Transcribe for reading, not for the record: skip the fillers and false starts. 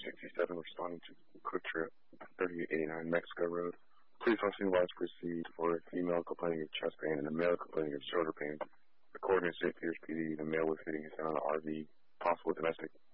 67 responding to Quick Trip, 3889 Mexico Road. Please don't seem to proceed for a female complaining of chest pain and a male complaining of shoulder pain. According to St. Peter's PD, the male was hitting his head on an RV, possible domestic